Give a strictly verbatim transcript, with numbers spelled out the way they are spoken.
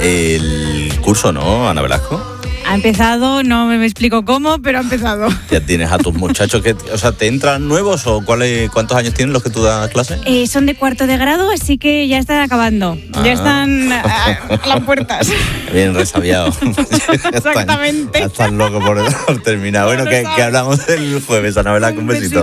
el curso, ¿no, Ana Velasco? Ha empezado, no me explico cómo, pero ha empezado. Ya tienes a tus muchachos que, o sea, ¿te entran nuevos o cuáles, cuántos años tienen los que tú das clase? Eh, son de cuarto de grado, así que ya están acabando. Ah. Ya están a, a las puertas. Bien resabiados. Exactamente. Ya están, ya están locos por, por terminar. Bueno, que, que hablamos el jueves, Ana Velasco, un besito.